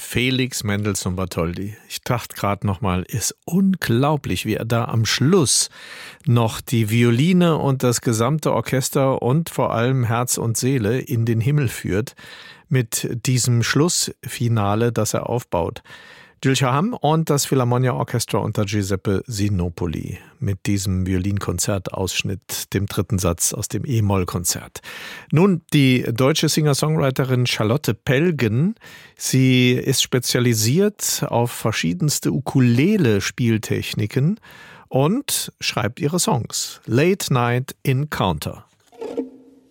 Felix Mendelssohn Bartholdy. Ich dachte gerade nochmal, ist unglaublich, wie er da am Schluss noch die Violine und das gesamte Orchester und vor allem Herz und Seele in den Himmel führt mit diesem Schlussfinale, das er aufbaut. Gil Shaham und das Philharmonia Orchestra unter Giuseppe Sinopoli mit diesem Violinkonzertausschnitt, dem dritten Satz aus dem E-Moll-Konzert. Nun, die deutsche Singer-Songwriterin Charlotte Pelgen, sie ist spezialisiert auf verschiedenste Ukulele-Spieltechniken und schreibt ihre Songs. Late Night Encounter.